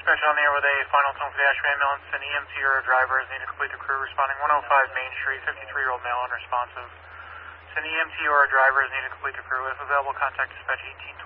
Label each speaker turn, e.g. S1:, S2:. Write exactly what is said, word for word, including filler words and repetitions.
S1: Dispatch on the air with a final tone for the Ashby ambulance. An E M T or a driver is needed to complete the crew responding one oh five Main Street, fifty-three-year-old male unresponsive. An E M T or a driver is needed to complete the crew. If available, contact dispatch eighteen